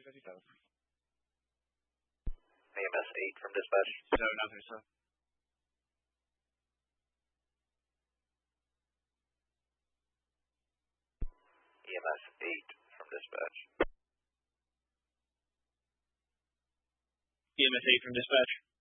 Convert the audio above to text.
57. EMS 8 from dispatch. No, nothing, sir. EMS 8 from dispatch. EMS 8 from dispatch.